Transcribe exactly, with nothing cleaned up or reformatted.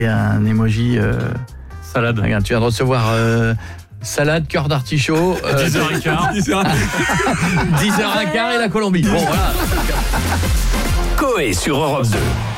Et un emoji... Euh... Salade. Regarde, tu viens de recevoir... Euh... Salade, cœur d'artichaut. Euh, dix heures quinze. dix heures quinze et la Colombie. Bon, voilà. Coé sur Europe deux.